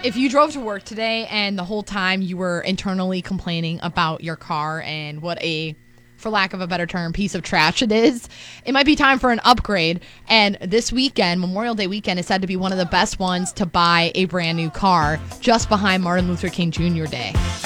if you drove to work today and the whole time you were internally complaining about your car and what a, for lack of a better term, piece of trash it is, it might be time for an upgrade. And this weekend, Memorial Day weekend, is said to be one of the best ones to buy a brand new car, just behind Martin Luther King Jr. Day.